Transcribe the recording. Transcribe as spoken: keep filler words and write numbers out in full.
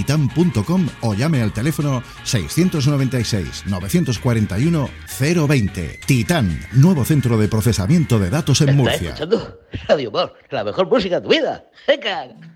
titan punto com o llame al teléfono seiscientos noventa y seis, novecientos cuarenta y uno, cero veinte. Titán, nuevo centro de procesamiento de datos en Murcia. ¿Estás escuchando? Radio Humor, la mejor música de tu vida. ¡Venga!